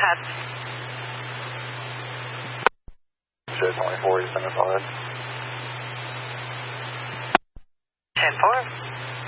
ahead. Jet 24, you send us all ahead. 10-4.